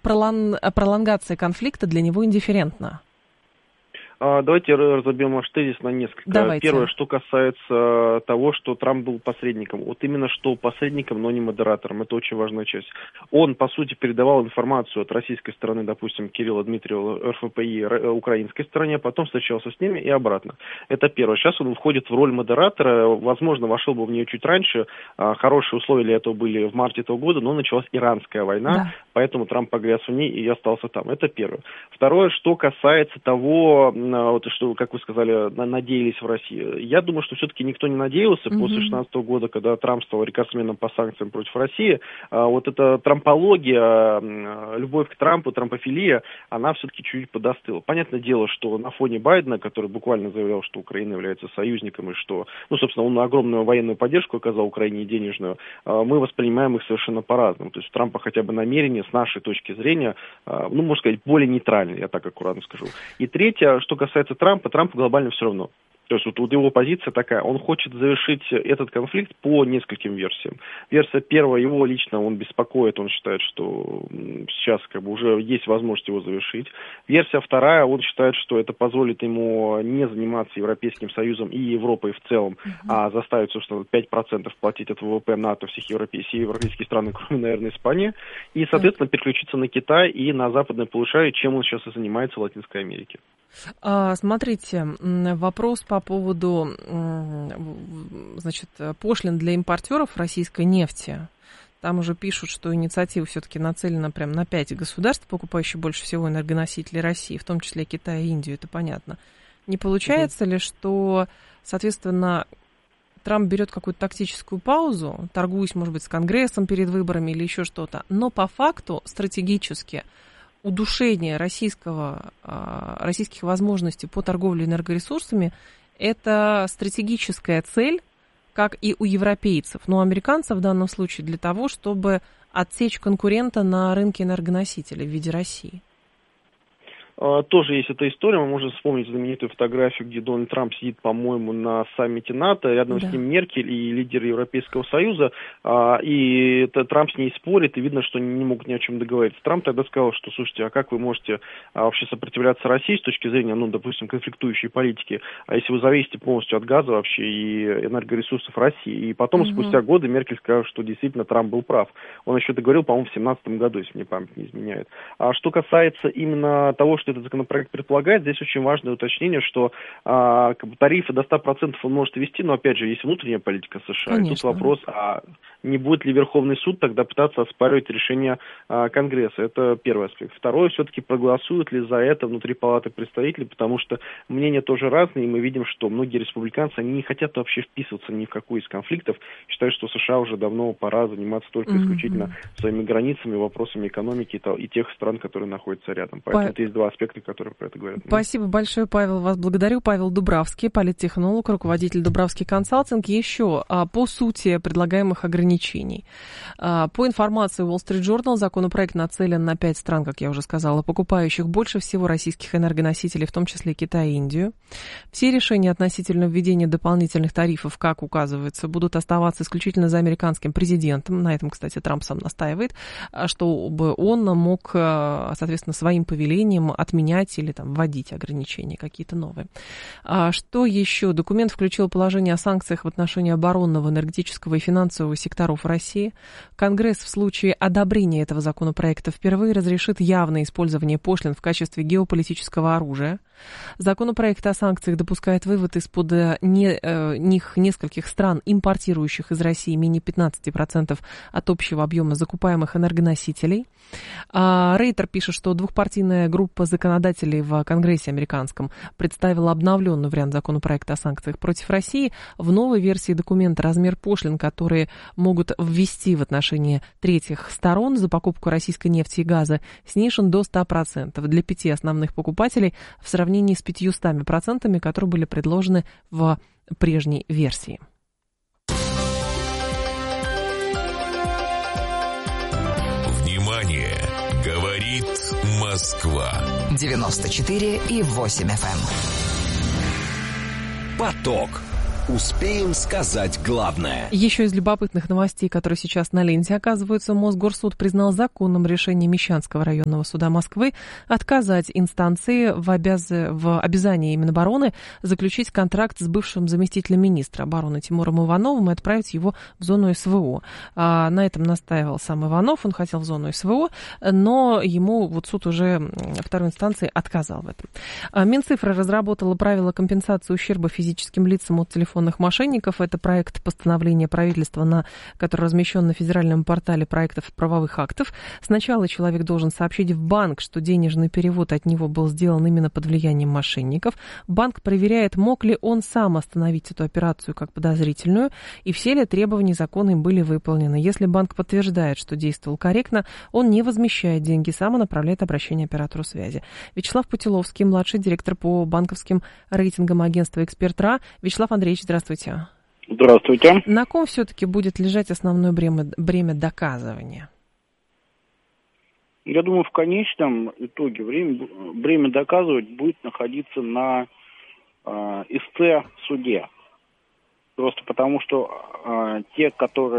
пролонгация конфликта для него индифферентна? Давайте разобьем ваш тезис на несколько. Давайте. Первое, что касается того, что Трамп был посредником. Вот именно что посредником, но не модератором. Это очень важная часть. Он, по сути, передавал информацию от российской стороны, допустим, Кирилла Дмитриева, РФПИ, украинской стороне, а потом встречался с ними и обратно. Это первое. Сейчас он входит в роль модератора. Возможно, вошел бы в нее чуть раньше. Хорошие условия для этого были в марте этого года, но началась иранская война, да. Поэтому Трамп погряз в ней и остался там. Это первое. Второе, что касается того, вот, что, как вы сказали, надеялись в России. Я думаю, что все-таки никто не надеялся после 2016 года, когда Трамп стал рекордсменом по санкциям против России. Вот эта трампология, любовь к Трампу, трампофилия, она все-таки чуть-чуть подостыла. Понятное дело, что на фоне Байдена, который буквально заявлял, что Украина является союзником и что, собственно, он огромную военную поддержку оказал Украине, денежную, мы воспринимаем их совершенно по-разному. То есть у Трампа хотя бы намерения, с нашей точки зрения, можно сказать, более нейтральные, я так аккуратно скажу. И третье, что касается Трампу глобально все равно. То есть вот его позиция такая, он хочет завершить этот конфликт по нескольким версиям. Версия первая, его лично он беспокоит, он считает, что сейчас уже есть возможность его завершить. Версия вторая, он считает, что это позволит ему не заниматься Европейским Союзом и Европой в целом, а заставить, собственно, 5% платить от ВВП НАТО всех европейских стран, кроме, наверное, Испании, и, соответственно, переключиться на Китай и на западное полушарие, чем он сейчас и занимается в Латинской Америке. Смотрите, вопрос по поводу, значит, пошлин для импортеров российской нефти. Там уже пишут, что инициатива все-таки нацелена прямо на 5 государств, покупающих больше всего энергоносителей России, в том числе Китай и Индию, это понятно. Не получается ли, что, соответственно, Трамп берет какую-то тактическую паузу, торгуясь, может быть, с Конгрессом перед выборами или еще что-то, но по факту стратегически удушение российских возможностей по торговле энергоресурсами – это стратегическая цель, как и у европейцев, но у американцев в данном случае для того, чтобы отсечь конкурента на рынке энергоносителей в виде России. Тоже есть эта история, мы можем вспомнить знаменитую фотографию, где Дональд Трамп сидит, по-моему, на саммите НАТО, рядом с ним Меркель и лидер Европейского Союза, и Трамп с ней спорит, и видно, что они не могут ни о чем договориться. Трамп тогда сказал, что, слушайте, а как вы можете вообще сопротивляться России с точки зрения, допустим, конфликтующей политики, а если вы зависите полностью от газа вообще и энергоресурсов России? И потом, спустя годы, Меркель сказала, что действительно Трамп был прав. Он еще договорил, по-моему, в 2017 году, если мне память не изменяет. А что касается именно того, что этот законопроект предполагает, здесь очень важное уточнение, что тарифы до 100% он может ввести, но, опять же, есть внутренняя политика США. Конечно. И тут вопрос, не будет ли Верховный суд тогда пытаться оспаривать решение Конгресса? Это первый аспект. Второй, все-таки проголосуют ли за это внутри палаты представителей, потому что мнения тоже разные, и мы видим, что многие республиканцы, они не хотят вообще вписываться ни в какой из конфликтов, считают, что США уже давно пора заниматься только исключительно своими границами, вопросами экономики и тех стран, которые находятся рядом. Поэтому есть два аспекта, которые про это говорят. Спасибо большое, Павел. Вас благодарю. Павел Дубравский, политтехнолог, руководитель Дубравский консалтинг. Еще по сути предлагаемых ограничений. По информации Wall Street Journal, законопроект нацелен на 5 стран, как я уже сказала, покупающих больше всего российских энергоносителей, в том числе Китай и Индию. Все решения относительно введения дополнительных тарифов, как указывается, будут оставаться исключительно за американским президентом. На этом, кстати, Трамп сам настаивает, чтобы он мог, соответственно, своим повелением отменять или вводить ограничения какие-то новые. Что еще? Документ включил положение о санкциях в отношении оборонного, энергетического и финансового секторов России. Конгресс в случае одобрения этого законопроекта впервые разрешит явное использование пошлин в качестве геополитического оружия. Законопроект о санкциях допускает вывод из-под них нескольких стран, импортирующих из России менее 15% от общего объема закупаемых энергоносителей. Рейтер пишет, что двухпартийная группа законодателей в Конгрессе американском представила обновленный вариант законопроекта о санкциях против России. В новой версии документа размер пошлин, которые могут ввести в отношении третьих сторон за покупку российской нефти и газа, снижен до 100% для 5 основных покупателей в сравнении с 500%, которые были предложены в прежней версии. Внимание! Говорит Москва. 94,8 FM. Поток. Успеем сказать главное. Еще из любопытных новостей, которые сейчас на ленте оказываются, Мосгорсуд признал законным решение Мещанского районного суда Москвы отказать инстанции в обязании Минобороны заключить контракт с бывшим заместителем министра обороны Тимуром Ивановым и отправить его в зону СВО. На этом настаивал сам Иванов, он хотел в зону СВО, но ему суд уже второй инстанции отказал в этом. Минцифра разработала правила компенсации ущерба физическим лицам от телефонных мошенников. Это проект постановления правительства, который размещен на федеральном портале проектов правовых актов. Сначала человек должен сообщить в банк, что денежный перевод от него был сделан именно под влиянием мошенников. Банк проверяет, мог ли он сам остановить эту операцию как подозрительную, и все ли требования закона им были выполнены. Если банк подтверждает, что действовал корректно, он не возмещает деньги сам, а направляет обращение оператору связи. Вячеслав Путиловский, младший директор по банковским рейтингам агентства «Эксперт.РА». Вячеслав Андреевич, здравствуйте. Здравствуйте. На ком все-таки будет лежать основное бремя доказывания? Я думаю, в конечном итоге бремя доказывать будет находиться на истце суде. Просто потому, что те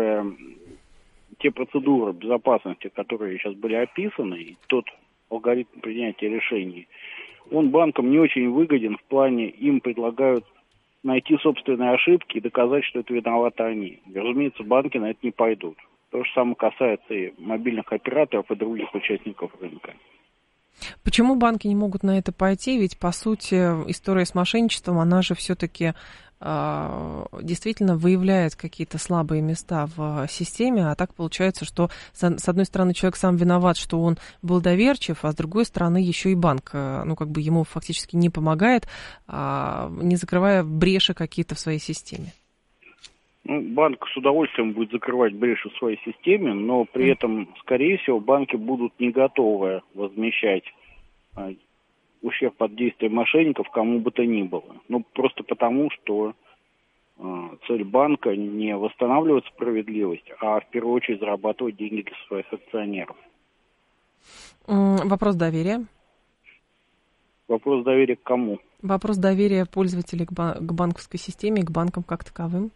процедуры безопасности, которые сейчас были описаны, и тот алгоритм принятия решений, он банкам не очень выгоден в плане, им предлагают найти собственные ошибки и доказать, что это виноваты они. И, разумеется, банки на это не пойдут. То же самое касается и мобильных операторов, и других участников рынка. Почему банки не могут на это пойти? Ведь, по сути, история с мошенничеством, она же все-таки действительно выявляет какие-то слабые места в системе, а так получается, что с одной стороны человек сам виноват, что он был доверчив, а с другой стороны еще и банк, ему фактически не помогает, не закрывая бреши какие-то в своей системе. Банк с удовольствием будет закрывать бреши в своей системе, но при этом, скорее всего, банки будут не готовы возмещать ущерб от действия мошенников кому бы то ни было. Просто потому, что цель банка не восстанавливать справедливость, а в первую очередь зарабатывать деньги для своих акционеров. Вопрос доверия. Вопрос доверия к кому? Вопрос доверия пользователей к банковской системе и к банкам как таковым.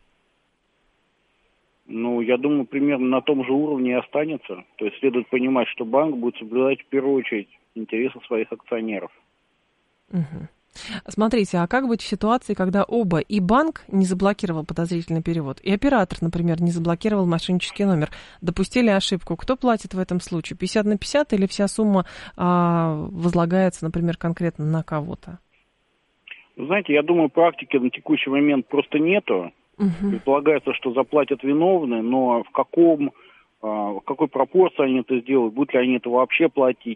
Я думаю, примерно на том же уровне и останется. То есть следует понимать, что банк будет соблюдать в первую очередь интересы своих акционеров. Угу. Смотрите, а как быть в ситуации, когда оба, и банк не заблокировал подозрительный перевод, и оператор, например, не заблокировал мошеннический номер, допустили ошибку? Кто платит в этом случае? 50/50 или вся сумма возлагается, например, конкретно на кого-то? Знаете, я думаю, практики на текущий момент просто нету. Предполагается, что заплатят виновные, но в какой пропорции они это сделают, будут ли они это вообще платить,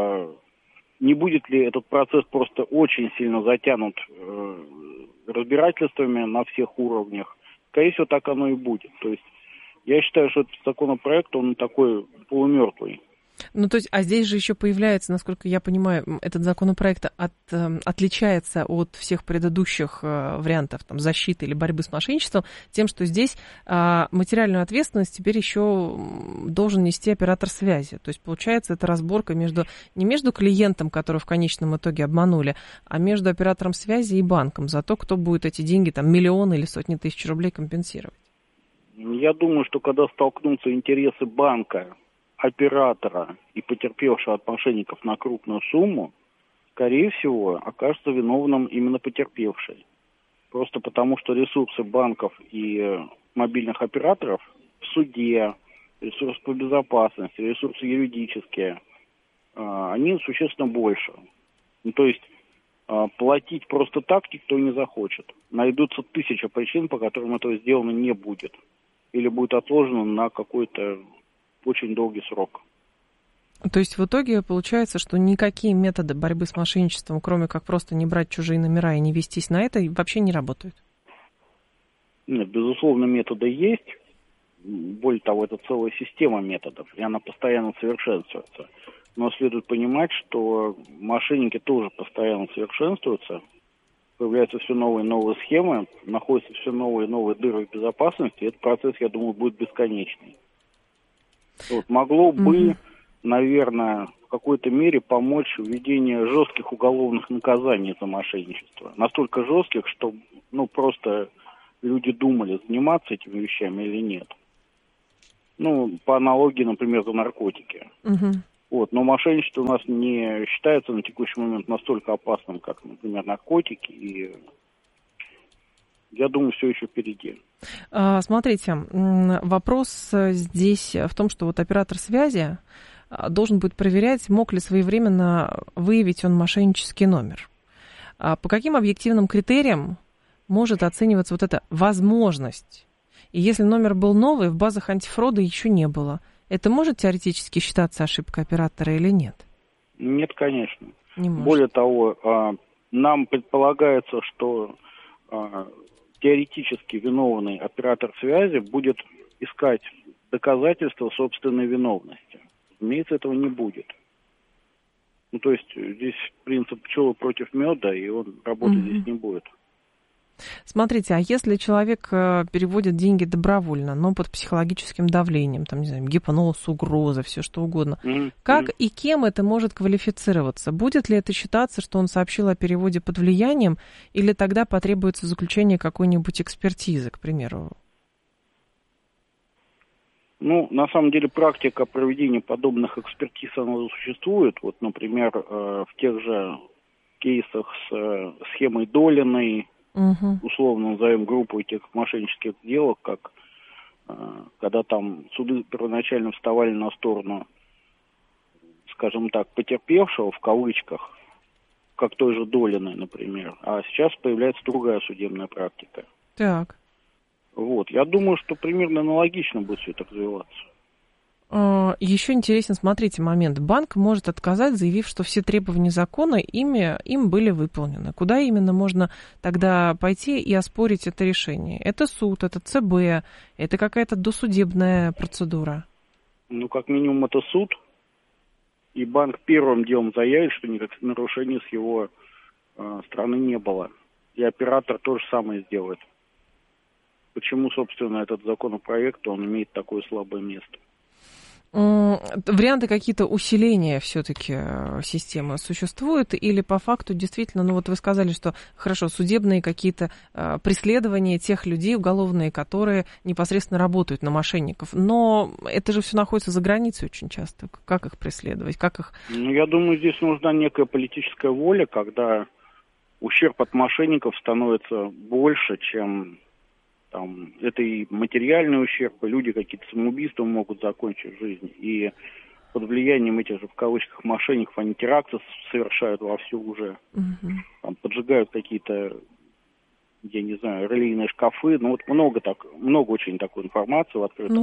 не будет ли этот процесс просто очень сильно затянут разбирательствами на всех уровнях. Скорее всего, так оно и будет. То есть я считаю, что этот законопроект, он такой полумертвый. То есть, а здесь же еще появляется, насколько я понимаю, этот законопроект отличается от всех предыдущих вариантов защиты или борьбы с мошенничеством тем, что здесь материальную ответственность теперь еще должен нести оператор связи. То есть, получается, это разборка не между клиентом, которого в конечном итоге обманули, а между оператором связи и банком за то, кто будет эти деньги, миллионы или сотни тысяч рублей компенсировать. Я думаю, что когда столкнутся интересы банка, оператора и потерпевшего от мошенников на крупную сумму, скорее всего, окажется виновным именно потерпевший. Просто потому, что ресурсы банков и мобильных операторов в суде, ресурсы по безопасности, ресурсы юридические, они существенно больше. То есть платить просто так никто не захочет. Найдутся 1000 причин, по которым этого сделано не будет. Или будет отложено на какой-то очень долгий срок. То есть в итоге получается, что никакие методы борьбы с мошенничеством, кроме как просто не брать чужие номера и не вестись на это, вообще не работают? Нет, безусловно, методы есть. Более того, это целая система методов, и она постоянно совершенствуется. Но следует понимать, что мошенники тоже постоянно совершенствуются, появляются все новые и новые схемы, находятся все новые и новые дыры в безопасности, и этот процесс, я думаю, будет бесконечный. Могло бы, наверное, в какой-то мере помочь введение жестких уголовных наказаний за мошенничество. Настолько жестких, что просто люди думали, заниматься этими вещами или нет. Ну, по аналогии, например, за наркотики. Угу. Вот, но мошенничество у нас не считается на текущий момент настолько опасным, как, например, наркотики, и я думаю, все еще впереди. Смотрите, вопрос здесь в том, что вот оператор связи должен будет проверять, мог ли своевременно выявить он мошеннический номер. По каким объективным критериям может оцениваться вот эта возможность? И если номер был новый, в базах антифрода еще не было, это может теоретически считаться ошибкой оператора или нет? Нет, конечно. Не может. Более того, нам предполагается, что теоретически виновный оператор связи будет искать доказательства собственной виновности. Разумеется, этого не будет. Ну, то есть здесь принцип пчелы против меда, и он работать здесь не будет. Смотрите, а если человек переводит деньги добровольно, но под психологическим давлением, там, не знаю, гипноз, угрозы, все что угодно, как и кем это может квалифицироваться? Будет ли это считаться, что он сообщил о переводе под влиянием, или тогда потребуется заключение какой-нибудь экспертизы, к примеру? Ну, на самом деле, практика проведения подобных экспертиз, она существует. Вот, например, в тех же кейсах с схемой Долиной, условно назовем группу этих мошеннических сделок, как когда там суды первоначально вставали на сторону, скажем так, потерпевшего, в кавычках, как той же Долиной, например. А сейчас появляется другая судебная практика. Так. Вот. Я думаю, что примерно аналогично будет все это развиваться. Еще интересен, смотрите, момент. Банк может отказать, заявив, что все требования закона им были выполнены. Куда именно можно тогда пойти и оспорить это решение? Это суд, это ЦБ, это какая-то досудебная процедура? Ну, как минимум, это суд. И банк первым делом заявит, что никаких нарушений с его стороны не было. И оператор то же самое сделает. Почему, собственно, этот законопроект, он имеет такое слабое место? Варианты какие-то усиления все-таки системы существуют, или по факту действительно, ну вот вы сказали, что хорошо, судебные какие-то преследования тех людей уголовные, которые непосредственно работают на мошенников, но это же все находится за границей очень часто. Как их преследовать? Как их... Ну, я думаю, здесь нужна некая политическая воля, когда ущерб от мошенников становится больше, чем... Там, это и материальный ущерб, и люди какие-то самоубийством могут закончить жизнь. И под влиянием этих же, в кавычках, мошенников, они теракты совершают вовсю уже. Там, поджигают какие-то, я не знаю, релейные шкафы. Ну, вот много очень такой информации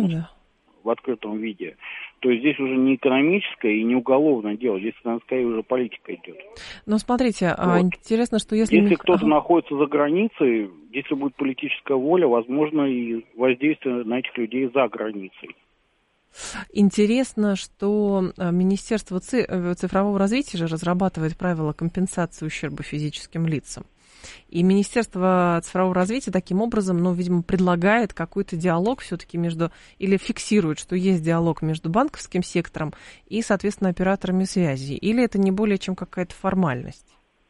в открытом виде. То есть здесь уже не экономическое и не уголовное дело, здесь, скорее, уже политика идет. Но смотрите, вот. Интересно, что если кто-то находится за границей, если будет политическая воля, возможно, и воздействие на этих людей за границей. Интересно, что Министерство цифрового развития же разрабатывает правила компенсации ущерба физическим лицам. И Министерство цифрового развития таким образом, ну, видимо, предлагает какой-то диалог все-таки или фиксирует, что есть диалог между банковским сектором и, соответственно, операторами связи. Или это не более чем какая-то формальность?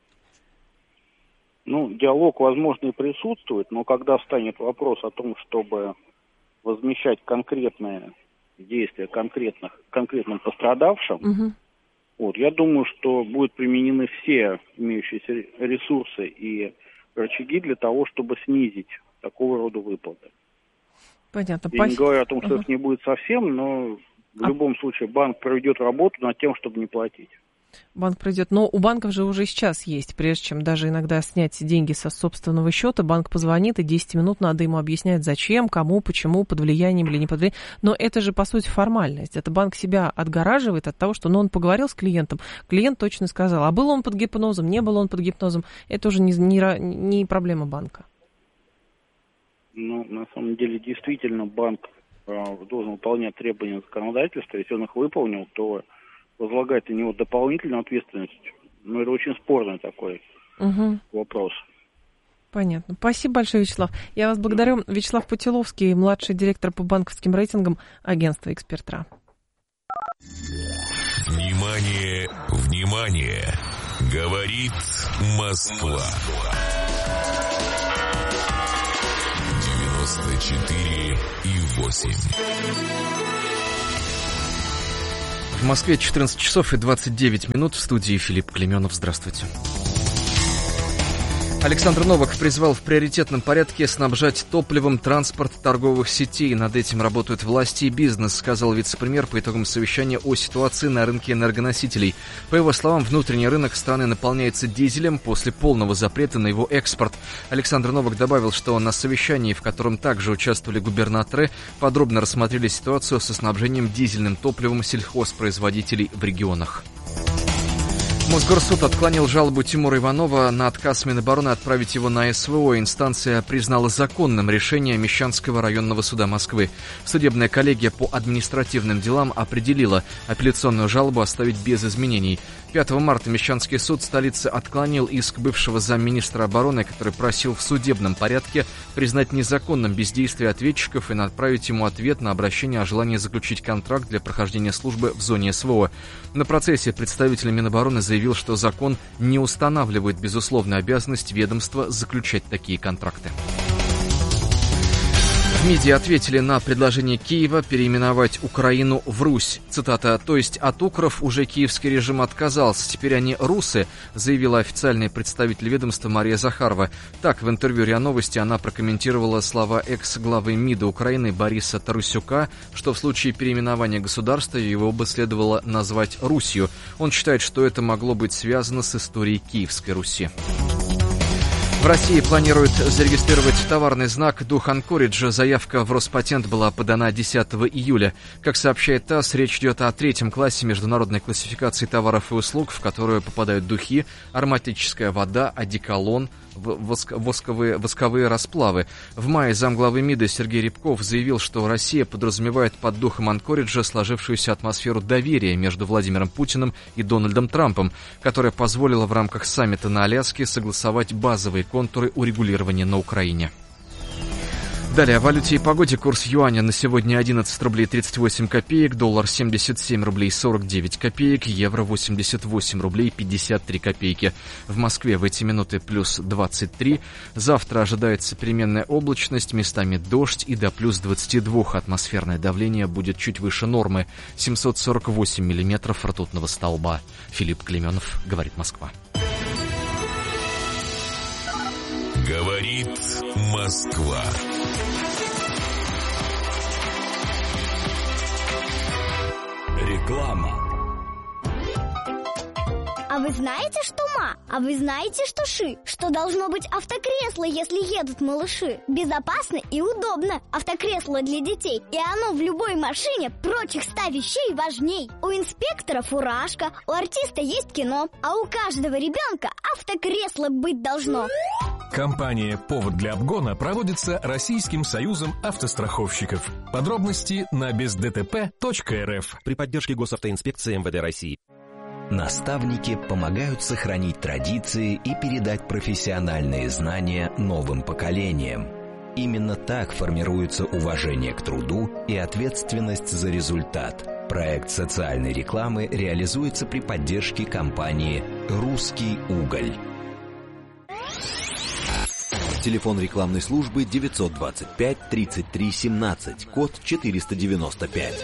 Ну, диалог, возможно, и присутствует, но когда встанет вопрос о том, чтобы возмещать конкретные действия конкретным пострадавшим, вот, я думаю, что будут применены все имеющиеся ресурсы и рычаги для того, чтобы снизить такого рода выплаты. Понятно. Я не говорю о том, что их не будет совсем, но в любом случае банк проведет работу над тем, чтобы не платить. Банк пройдет. Но у банков же уже сейчас есть, прежде чем даже иногда снять деньги со собственного счета, банк позвонит, и 10 минут надо ему объяснять, зачем, кому, почему, под влиянием или не под влиянием. Но это же, по сути, формальность. Это банк себя отгораживает от того, что он поговорил с клиентом, клиент точно сказал, а был он под гипнозом, не был он под гипнозом. Это уже не проблема банка. Ну, на самом деле, действительно, банк должен выполнять требования законодательства. Если он их выполнил, то возлагает на него дополнительную ответственность. Но это очень спорный такой вопрос. Понятно. Спасибо большое, Вячеслав. Я вас благодарю. Вячеслав Путиловский, младший директор по банковским рейтингам агентства «Экспертра». Внимание, внимание! Говорит Москва. 94,8. В Москве 14 часов и 29 минут. В студии Филипп Клеменов. Здравствуйте. Александр Новак призвал в приоритетном порядке снабжать топливом транспорт торговых сетей. Над этим работают власти и бизнес, сказал вице-премьер по итогам совещания о ситуации на рынке энергоносителей. По его словам, внутренний рынок страны наполняется дизелем после полного запрета на его экспорт. Александр Новак добавил, что на совещании, в котором также участвовали губернаторы, подробно рассмотрели ситуацию со снабжением дизельным топливом сельхозпроизводителей в регионах. Мосгорсуд отклонил жалобу Тимура Иванова на отказ Минобороны отправить его на СВО. Инстанция признала законным решение Мещанского районного суда Москвы. Судебная коллегия по административным делам определила апелляционную жалобу оставить без изменений. 5 марта Мещанский суд столицы отклонил иск бывшего замминистра обороны, который просил в судебном порядке признать незаконным бездействие ответчиков и направить ему ответ на обращение о желании заключить контракт для прохождения службы в зоне СВО. На процессе представитель Минобороны заявил, что закон не устанавливает безусловную обязанность ведомства заключать такие контракты. В МИДе ответили на предложение Киева переименовать Украину в Русь. Цитата: «То есть от укров уже киевский режим отказался, теперь они русы», заявила официальный представитель ведомства Мария Захарова. Так, в интервью РИА Новости она прокомментировала слова экс-главы МИДа Украины Бориса Тарасюка, что в случае переименования государства его бы следовало назвать Русью. Он считает, что это могло быть связано с историей Киевской Руси. В России планируют зарегистрировать товарный знак «Дух Анкориджа». Заявка в Роспатент была подана 10 июля. Как сообщает ТАСС, речь идет о 3-м классе международной классификации товаров и услуг, в которую попадают духи, ароматическая вода, одеколон, восковые расплавы. В мае замглавы МИДа Сергей Рябков заявил, что Россия подразумевает под духом Анкориджа сложившуюся атмосферу доверия между Владимиром Путиным и Дональдом Трампом, которая позволила в рамках саммита на Аляске согласовать базовые контуры урегулирования на Украине. Далее о валюте и погоде. Курс юаня на сегодня 11 рублей 38 копеек, доллар 77 рублей 49 копеек, евро 88 рублей 53 копейки. В Москве в эти минуты плюс 23. Завтра ожидается переменная облачность, местами дождь и до плюс 22. Атмосферное давление будет чуть выше нормы. 748 миллиметров ртутного столба. Филипп Клеменов, говорит Москва. Говорит Москва. Реклама. А вы знаете, что ма? А вы знаете, что ши? Что должно быть автокресло, если едут малыши? Безопасно и удобно. Автокресло для детей. И оно в любой машине прочих 100 вещей важней. У инспектора фуражка, у артиста есть кино, а у каждого ребенка автокресло быть должно. Кампания «Повод для обгона» проводится Российским союзом автостраховщиков. Подробности на бездтп.рф. При поддержке Госавтоинспекции МВД России. Наставники помогают сохранить традиции и передать профессиональные знания новым поколениям. Именно так формируется уважение к труду и ответственность за результат. Проект социальной рекламы реализуется при поддержке компании «Русский уголь». Телефон рекламной службы 925 33 17, код 495.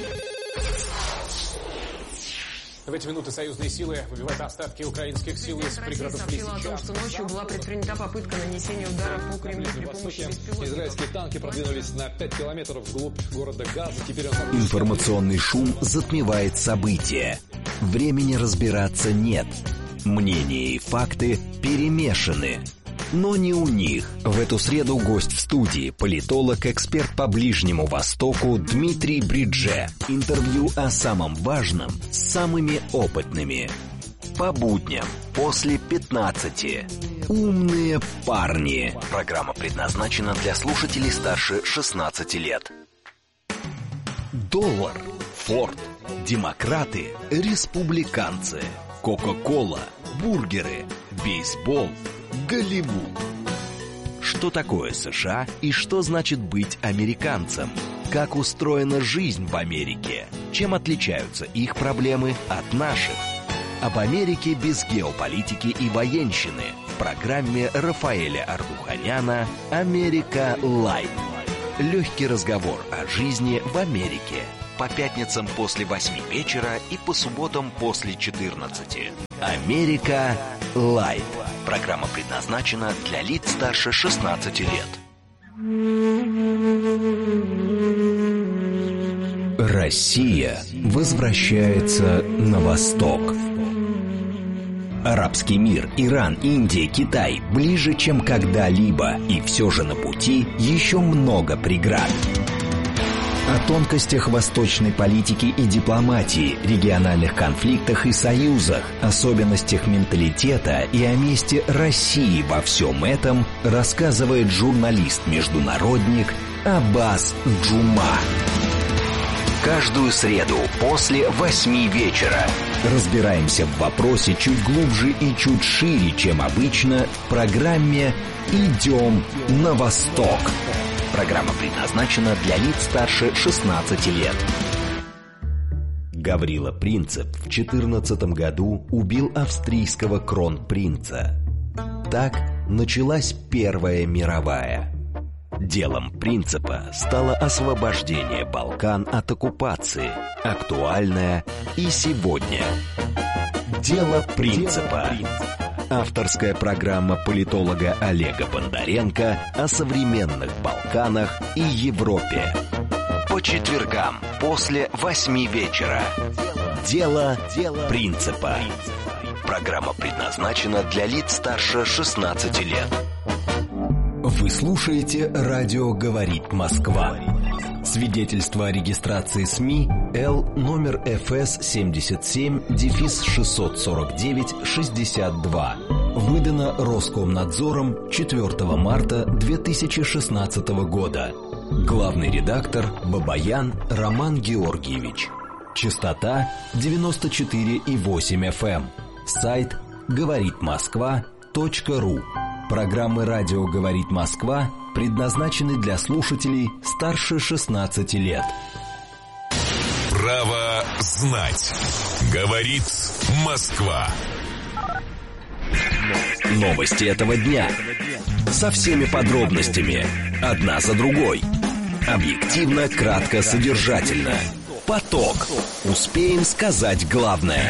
В эти минуты союзные силы выбивают остатки украинских сил из пригородов Лисичанска. О том, что ночью была предпринята попытка нанесения удара по Кремлю при помощи беспилотников. Израильские танки продвинулись на 5 километров вглубь города Газа. Теперь Информационный шум затмевает события. Времени разбираться нет. Мнения и факты перемешаны. Но не у них. В эту среду гость в студии, политолог, эксперт по Ближнему Востоку Дмитрий Бридже. Интервью о самом важном с самыми опытными. По будням после 15. Умные парни. Программа предназначена для слушателей старше 16 лет. Доллар, Форд, демократы, республиканцы, Кока-кола, бургеры, бейсбол, Голливуд. Что такое США и что значит быть американцем? Как устроена жизнь в Америке? Чем отличаются их проблемы от наших? Об Америке без геополитики и военщины в программе Рафаэля Ардуханяна «Америка Лайт». легкий разговор о жизни в Америке. По пятницам после 8 вечера и по субботам после 14. «Америка Лайв». Программа предназначена для лиц старше 16 лет. Россия возвращается на восток. Арабский мир, Иран, Индия, Китай ближе, чем когда-либо, и все же на пути еще много преград. О тонкостях восточной политики и дипломатии, региональных конфликтах и союзах, особенностях менталитета и о месте России во всем этом рассказывает журналист-международник Аббас Джума. Каждую среду после 8 вечера разбираемся в вопросе чуть глубже и чуть шире, чем обычно, в программе «Идем на восток». Программа предназначена для лиц старше 16 лет. Гаврила Принцип в 14 году убил австрийского кронпринца. Так началась Первая мировая. Делом Принципа стало освобождение Балкан от оккупации, актуальное и сегодня. Дело Принципа. Авторская программа политолога Олега Бондаренко о современных Балканах и Европе. По четвергам после 8 вечера. Дело Принципа. Программа предназначена для лиц старше 16 лет. Вы слушаете «Радио говорит Москва». Свидетельство о регистрации СМИ Л номер ФС 77-649-62. Выдано Роскомнадзором 4 марта 2016 года. Главный редактор Бабаян Роман Георгиевич. Частота 94,8 FM. Сайт говоритмосква.ру. Программы «Радио говорит Москва» предназначены для слушателей старше 16 лет. Право знать. Говорит Москва. Новости этого дня. Со всеми подробностями. Одна за другой. Объективно, кратко, содержательно. Поток. Успеем сказать главное.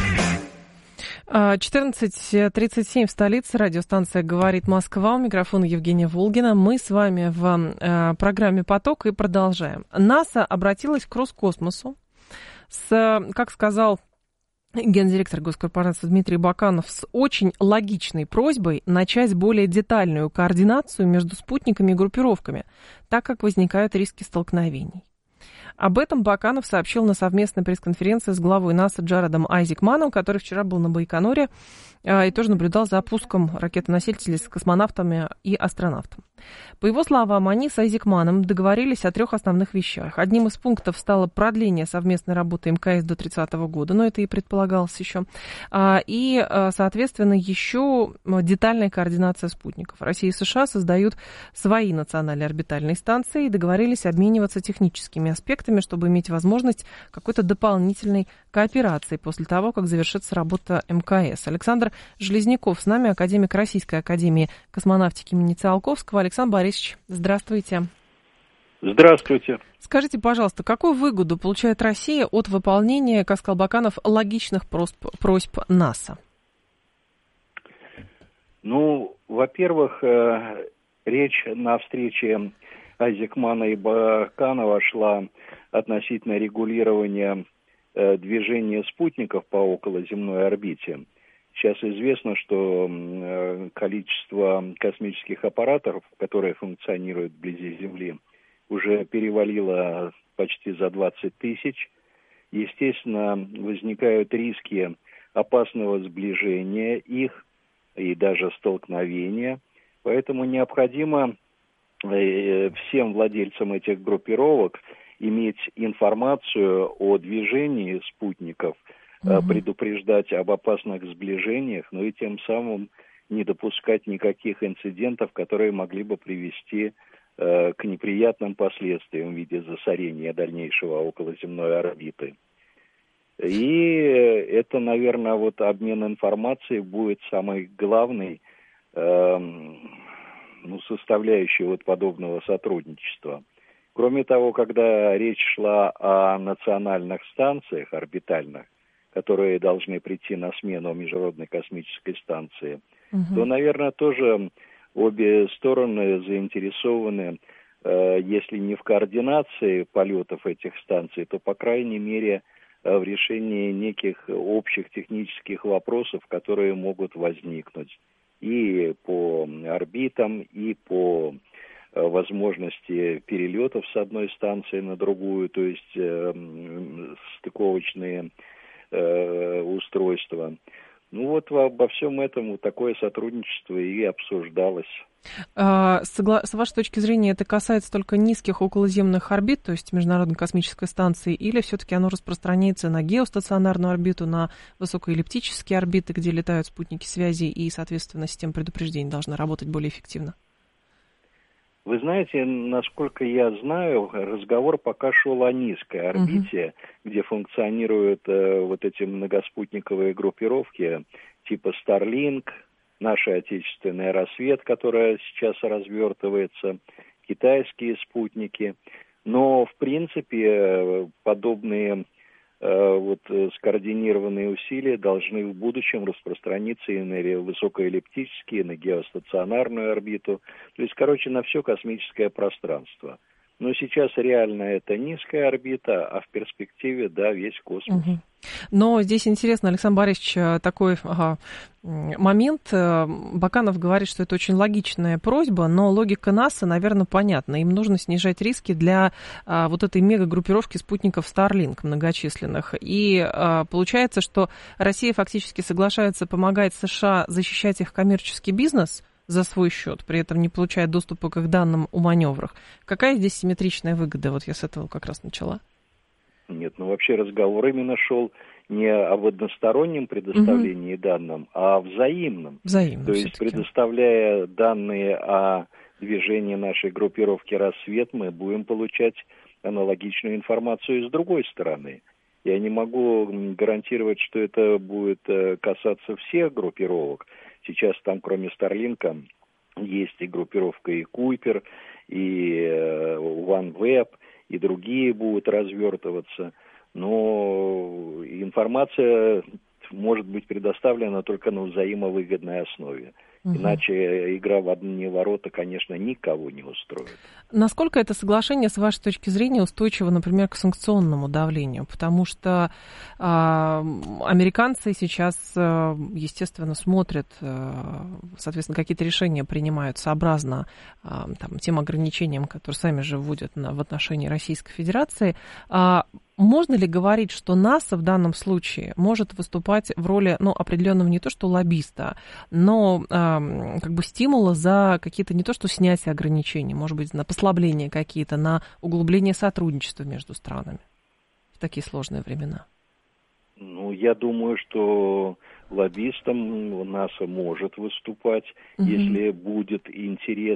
14:37 в столице. Радиостанция «Говорит Москва». У микрофона Евгения Волгина. Мы с вами в программе «Поток» и продолжаем. НАСА обратилась к Роскосмосу с, как сказал гендиректор госкорпорации Дмитрий Баканов, с очень логичной просьбой начать более детальную координацию между спутниками и группировками, так как возникают риски столкновений. Об этом Баканов сообщил на совместной пресс-конференции с главой НАСА Джаредом Айзекманом, который вчера был на Байконуре и тоже наблюдал за пуском ракетоносителей с космонавтами и астронавтом. По его словам, они с Айзекманом договорились о 3 основных вещах. Одним из пунктов стало продление совместной работы МКС до 30 года, но это и предполагалось еще. И, соответственно, еще детальная координация спутников. Россия и США создают свои национальные орбитальные станции и договорились обмениваться техническими аспектами, чтобы иметь возможность какой-то дополнительной кооперации после того, как завершится работа МКС. Александр Железняков с нами, академик Российской академии космонавтики имени Циолковского. Александр Борисович, здравствуйте. Здравствуйте. Скажите, пожалуйста, какую выгоду получает Россия от выполнения, как сказал Баканов, логичных просьб НАСА? Ну, во-первых, речь на встрече Айзекмана и Баканова шла относительно регулирования движения спутников по околоземной орбите. Сейчас известно, что количество космических аппаратов, которые функционируют вблизи Земли, уже перевалило почти за 20 тысяч. Естественно, возникают риски опасного сближения их и даже столкновения. Поэтому необходимо всем владельцам этих группировок иметь информацию о движении спутников, предупреждать об опасных сближениях, но и тем самым не допускать никаких инцидентов, которые могли бы привести к неприятным последствиям в виде засорения дальнейшего околоземной орбиты. И это, наверное, вот обмен информацией будет самой главной составляющей вот подобного сотрудничества. Кроме того, когда речь шла о национальных станциях орбитальных, которые должны прийти на смену Международной космической станции, то, наверное, тоже обе стороны заинтересованы, если не в координации полетов этих станций, то, по крайней мере, в решении неких общих технических вопросов, которые могут возникнуть и по орбитам, и по возможности перелетов с одной станции на другую, то есть стыковочные устройства. Ну вот обо всем этом такое сотрудничество и обсуждалось. С вашей точки зрения, это касается только низких околоземных орбит, то есть Международной космической станции, или все-таки оно распространяется на геостационарную орбиту, на высокоэллиптические орбиты, где летают спутники связи, и, соответственно, система предупреждения должна работать более эффективно? Вы знаете, насколько я знаю, разговор пока шел о низкой орбите, где функционируют вот эти многоспутниковые группировки типа Starlink, наша отечественная «Рассвет», которая сейчас развертывается, китайские спутники. Но, в принципе, подобные скоординированные усилия должны в будущем распространиться и на высокоэллиптические, и на геостационарную орбиту, то есть, на все космическое пространство. Но сейчас реально это низкая орбита, а в перспективе, да, весь космос. Но здесь интересно, Александр Борисович, такой момент. Баканов говорит, что это очень логичная просьба, но логика НАСА, наверное, понятна. Им нужно снижать риски для вот этой мегагруппировки спутников Starlink многочисленных. И получается, что Россия фактически соглашается помогать США защищать их коммерческий бизнес за свой счет, при этом не получая доступа к их данным о маневрах. Какая здесь симметричная выгода? Вот я с этого как раз начала. Нет, вообще разговор именно шел не об одностороннем предоставлении данным, а о взаимном. То есть, предоставляя данные о движении нашей группировки «Рассвет», мы будем получать аналогичную информацию и с другой стороны. Я не могу гарантировать, что это будет касаться всех группировок. Сейчас там, кроме Старлинка, есть и группировка и Купер, и OneWeb, и другие будут развертываться. Но информация может быть предоставлена только на взаимовыгодной основе. Иначе игра в одни ворота, конечно, никого не устроит. Насколько это соглашение, с вашей точки зрения, устойчиво, например, к санкционному давлению? Потому что американцы сейчас, естественно, смотрят, соответственно, какие-то решения принимают сообразно тем ограничениям, которые сами же вводят в отношении Российской Федерации. Можно ли говорить, что НАСА в данном случае может выступать в роли, определенного не то что лоббиста, но стимула за какие-то не то что снятие ограничений, может быть, на послабление какие-то, на углубление сотрудничества между странами в такие сложные времена? Я думаю, что лоббистом НАСА может выступать, если будет интерес.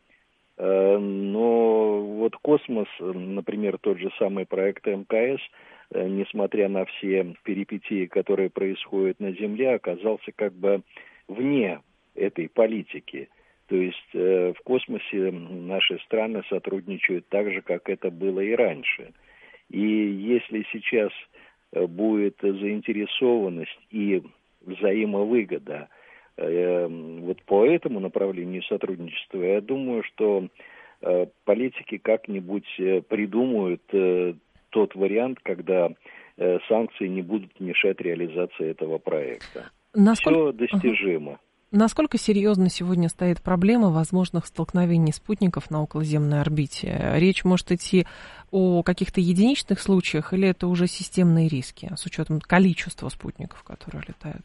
Но космос, например, тот же самый проект МКС, несмотря на все перипетии, которые происходят на Земле, оказался вне этой политики. То есть в космосе наши страны сотрудничают так же, как это было и раньше. И если сейчас будет заинтересованность и взаимовыгода по этому направлению сотрудничества, я думаю, что политики как-нибудь придумают тот вариант, когда санкции не будут мешать реализации этого проекта. Все достижимо. Насколько серьезно сегодня стоит проблема возможных столкновений спутников на околоземной орбите? Речь может идти о каких-то единичных случаях, или это уже системные риски с учетом количества спутников, которые летают?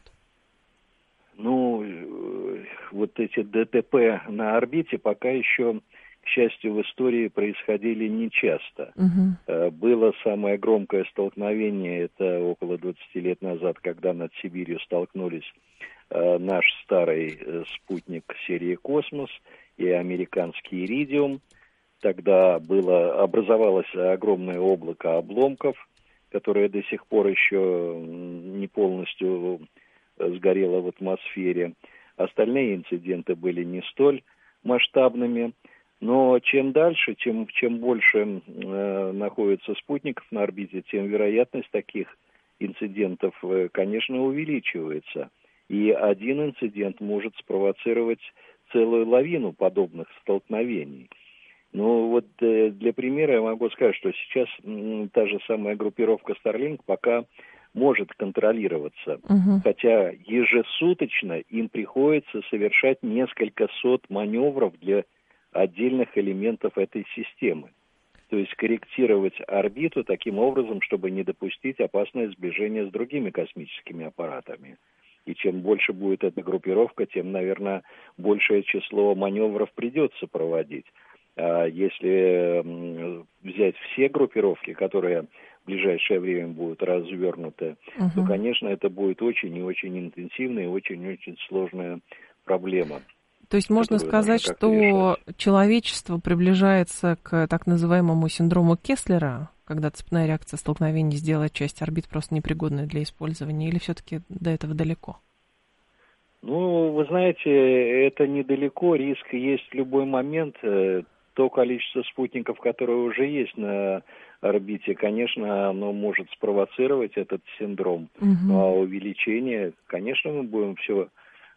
Эти ДТП на орбите пока еще, к счастью, в истории происходили нечасто. Было самое громкое столкновение, это около 20 лет назад, когда над Сибирью столкнулись наш старый спутник серии «Космос» и американский «Иридиум». Тогда образовалось огромное облако обломков, которое до сих пор еще не полностью сгорело в атмосфере. Остальные инциденты были не столь масштабными. Но чем дальше, чем больше находится спутников на орбите, тем вероятность таких инцидентов, конечно, увеличивается. И один инцидент может спровоцировать целую лавину подобных столкновений. Ну вот для примера я могу сказать, что сейчас та же самая группировка Starlink пока может контролироваться, хотя ежесуточно им приходится совершать несколько сот маневров для отдельных элементов этой системы. То есть корректировать орбиту таким образом, чтобы не допустить опасное сближение с другими космическими аппаратами. И чем больше будет эта группировка, тем, наверное, большее число маневров придется проводить. А если взять все группировки, которые в ближайшее время будут развернуты, то, конечно, это будет очень и очень интенсивная и очень-очень сложная проблема. То есть можно сказать, что решать. Человечество приближается к так называемому синдрому Кеслера, когда цепная реакция столкновений сделает часть орбит просто непригодной для использования, или все-таки до этого далеко? Ну, вы знаете, это недалеко, риск есть в любой момент. То количество спутников, которые уже есть на орбите, конечно, оно может спровоцировать этот синдром. Ну, а увеличение, конечно, мы будем все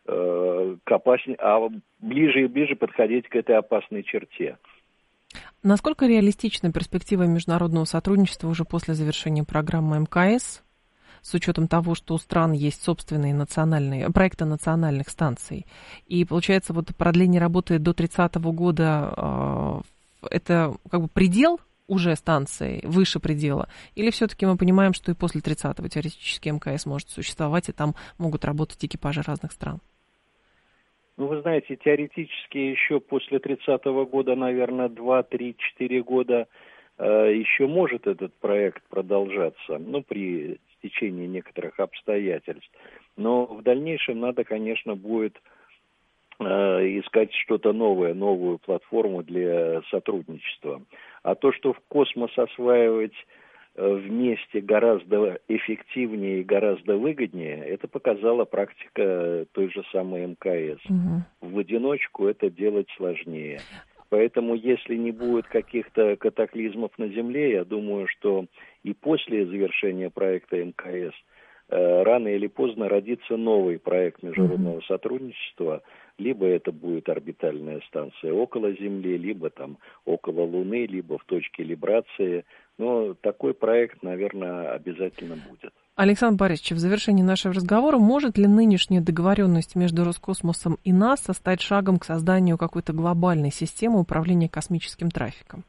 ближе и ближе подходить к этой опасной черте. Насколько реалистична перспектива международного сотрудничества уже после завершения программы МКС, с учетом того, что у стран есть собственные проекты национальных станций? И получается, вот продление работы до 30-го года это как бы предел уже станции, выше предела? Или все-таки мы понимаем, что и после 30-го теоретически МКС может существовать, и там могут работать экипажи разных стран? Ну, вы знаете, теоретически еще после 30-го года, наверное, 2, 3, 4 года еще может этот проект продолжаться, ну, при стечении некоторых обстоятельств. Но в дальнейшем надо, конечно, будет искать что-то новое, новую платформу для сотрудничества. А то, что в космос осваивать вместе гораздо эффективнее и гораздо выгоднее, это показала практика той же самой МКС. В одиночку это делать сложнее. Поэтому, если не будет каких-то катаклизмов на Земле, я думаю, что и после завершения проекта МКС рано или поздно родится новый проект международного сотрудничества. Либо это будет орбитальная станция около Земли, либо там около Луны, либо в точке либрации. Но такой проект, наверное, обязательно будет. Александр Борисович, в завершении нашего разговора, может ли нынешняя договоренность между Роскосмосом и НАСА стать шагом к созданию какой-то глобальной системы управления космическим трафиком?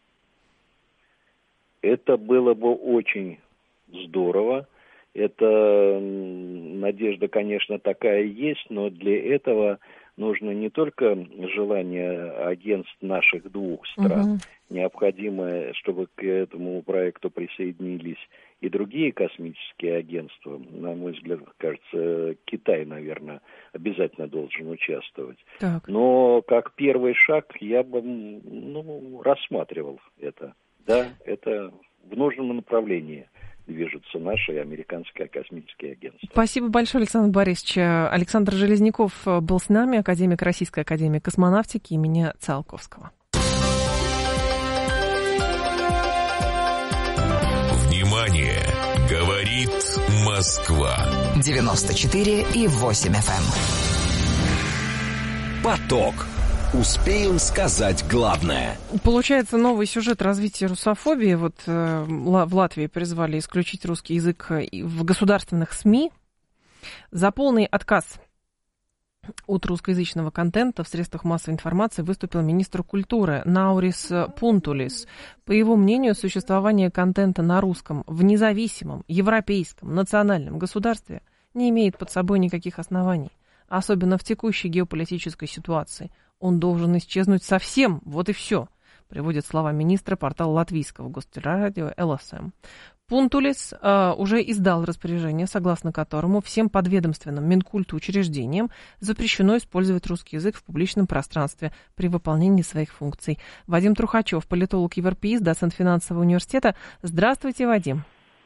Это было бы очень здорово. Это надежда, конечно, такая есть, но для этого нужно не только желание агентств наших двух стран, необходимо, чтобы к этому проекту присоединились и другие космические агентства. На мой взгляд, кажется, Китай, наверное, обязательно должен участвовать. Так. Но как первый шаг я бы рассматривал это. Да, это в нужном направлении движутся наши американские космические агентства. Спасибо большое, Александр Борисович. Александр Железняков был с нами, академик Российской академии космонавтики имени Циолковского. Внимание! Говорит Москва. 94,8 FM. Поток. Успеем сказать главное. Получается, новый сюжет развития русофобии. Вот в Латвии призвали исключить русский язык в государственных СМИ. За полный отказ от русскоязычного контента в средствах массовой информации выступил министр культуры Наурис Пунтулис. По его мнению, существование контента на русском в независимом, европейском, национальном государстве не имеет под собой никаких оснований. Особенно в текущей геополитической ситуации. Он должен исчезнуть совсем, вот и все, приводит слова министра портала латвийского гостелерадио ЛСМ. Пунтулис уже издал распоряжение, согласно которому всем подведомственным Минкульту учреждениям запрещено использовать русский язык в публичном пространстве при выполнении своих функций. Вадим Трухачев, политолог-европеист, доцент финансового университета. Здравствуйте, Вадим.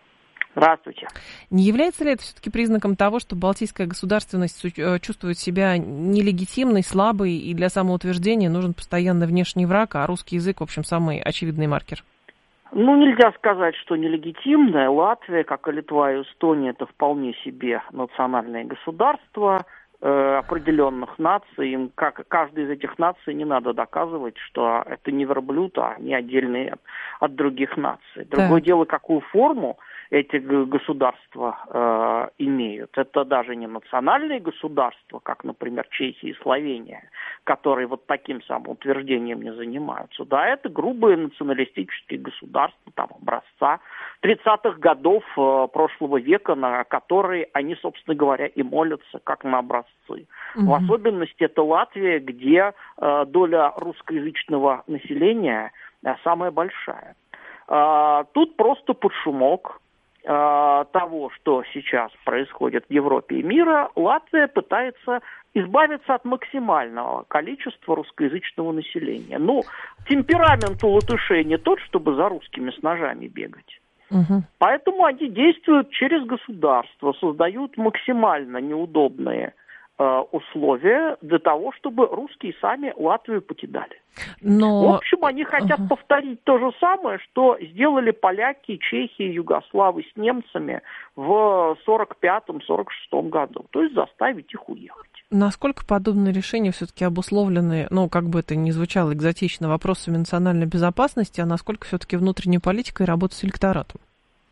Здравствуйте. Не является ли это все-таки признаком того, что балтийская государственность чувствует себя нелегитимной, слабой, и для самоутверждения нужен постоянный внешний враг, а русский язык, в общем, самый очевидный маркер? Нельзя сказать, что нелегитимная. Латвия, как и Литва и Эстония, это вполне себе национальные государства определенных наций. Им, как каждой из этих наций, не надо доказывать, что это не верблюд, а они отдельные от других наций. Другое дело, какую форму эти государства имеют. Это даже не национальные государства, как, например, Чехия и Словения, которые вот таким самоутверждением не занимаются. Да, это грубые националистические государства, там, образца 30-х годов прошлого века, на которые они, собственно говоря, и молятся, как на образцы. В особенности это Латвия, где доля русскоязычного населения самая большая. Тут просто под шумок того, что сейчас происходит в Европе и мире, Латвия пытается избавиться от максимального количества русскоязычного населения. Темперамент у латышей не тот, чтобы за русскими с ножами бегать. Поэтому они действуют через государство, создают максимально неудобные условия для того, чтобы русские сами Латвию покидали. В общем, они хотят повторить то же самое, что сделали поляки, чехи, югославы с немцами в 1945-1946 году. То есть заставить их уехать. Насколько подобные решения все-таки обусловлены, как бы это ни звучало экзотично, вопросами национальной безопасности, а насколько все-таки внутренней политикой и работа с электоратом?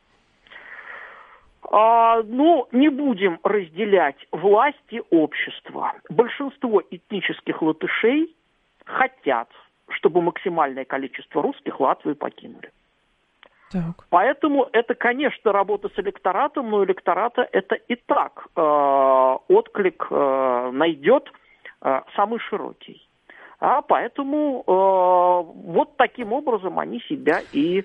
Не будем разделять власть и общество. Большинство этнических латышей хотят, чтобы максимальное количество русских Латвию покинули. Так. Поэтому это, конечно, работа с электоратом, но электората это и так отклик найдет самый широкий. Поэтому вот таким образом они себя и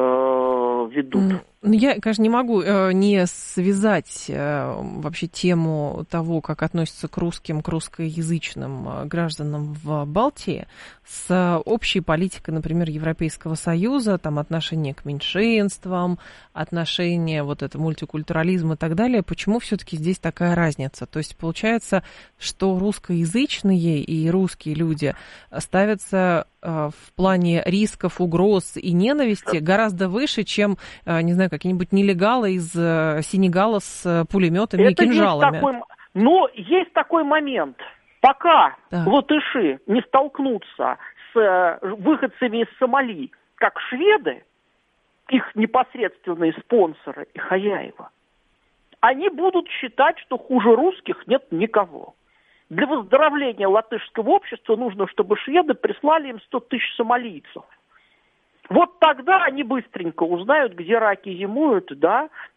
ведут. Я, конечно, не могу не связать вообще тему того, как относятся к русским, к русскоязычным гражданам в Балтии с общей политикой, например, Европейского Союза, там отношение к меньшинствам, отношение мультикультурализм и так далее. Почему все-таки здесь такая разница? То есть получается, что русскоязычные и русские люди ставятся в плане рисков, угроз и ненависти гораздо выше, чем, не знаю, какие-нибудь нелегалы из Сенегала с пулеметами и кинжалами. Есть такой момент. Пока латыши не столкнутся с выходцами из Сомали, как шведы, их непосредственные спонсоры и хозяева, они будут считать, что хуже русских нет никого. Для выздоровления латышского общества нужно, чтобы шведы прислали им 100 тысяч сомалийцев. Вот тогда они быстренько узнают, где раки зимуют, и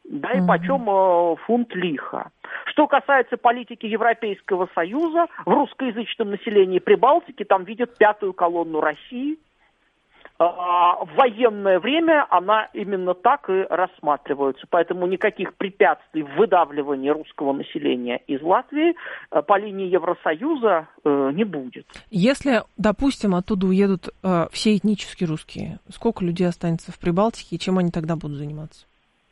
почем фунт лиха. Что касается политики Европейского Союза, в русскоязычном населении Прибалтики там видят пятую колонну России. В военное время она именно так и рассматривается. Поэтому никаких препятствий в выдавливании русского населения из Латвии по линии Евросоюза не будет. Если, допустим, оттуда уедут все этнически русские, сколько людей останется в Прибалтике и чем они тогда будут заниматься?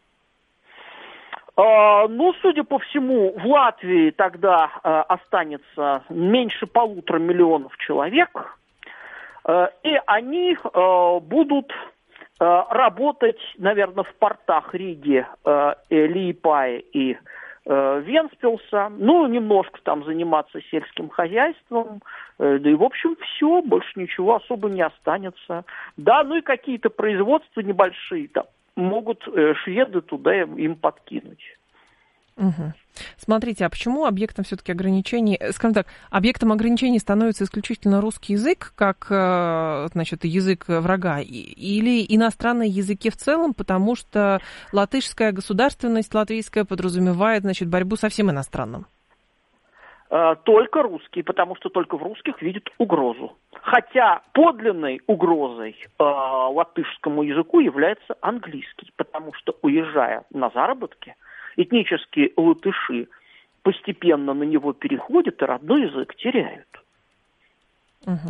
Судя по всему, в Латвии тогда останется меньше 1,5 миллиона человек. И они будут работать, наверное, в портах Риги, Лиепая и Венспилса. Немножко там заниматься сельским хозяйством. И, в общем, все, больше ничего особо не останется. И какие-то производства небольшие там могут шведы туда им подкинуть. Угу. Смотрите, а почему объектом все-таки ограничений, скажем так, объектом ограничений становится исключительно русский язык, как, язык врага, или иностранные языки в целом, потому что латышская государственность латвийская подразумевает, борьбу со всем иностранным? Только русский, потому что только в русских видят угрозу. Хотя подлинной угрозой латышскому языку является английский, потому что, уезжая на заработки, этнические латыши постепенно на него переходят и родной язык теряют. Угу.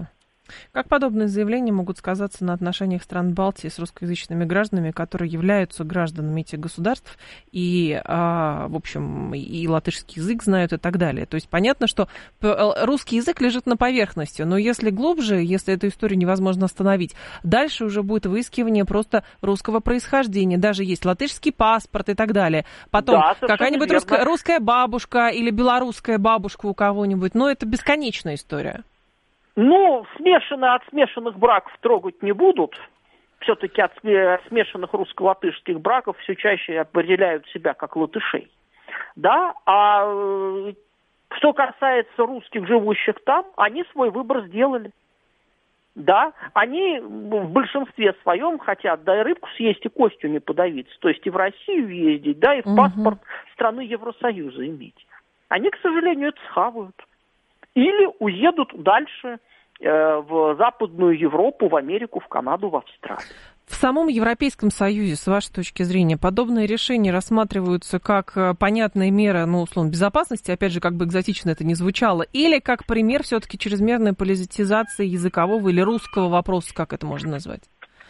Как подобные заявления могут сказаться на отношениях стран Балтии с русскоязычными гражданами, которые являются гражданами этих государств и, в общем, и латышский язык знают и так далее? То есть понятно, что русский язык лежит на поверхности, но если глубже, если эту историю невозможно остановить, дальше уже будет выискивание просто русского происхождения. Даже есть латышский паспорт и так далее. Потом какая-нибудь русская бабушка или белорусская бабушка у кого-нибудь. Но это бесконечная история. Ну, от смешанных браков трогать не будут. Все-таки от смешанных русско-латышских браков все чаще определяют себя как латышей. Да, а что касается русских, живущих там, они свой выбор сделали. Да, они в большинстве своем хотят, да, и рыбку съесть, и костью не подавиться. То есть и в Россию ездить, да, и в паспорт страны Евросоюза иметь. Они, к сожалению, это схавают. Или уедут дальше в Западную Европу, в Америку, в Канаду, в Австралию. В самом Европейском Союзе, с вашей точки зрения, подобные решения рассматриваются как понятная мера, ну, условно, безопасности, опять же, как бы экзотично это ни звучало, или как пример все-таки чрезмерной политизации языкового или русского вопроса, как это можно назвать?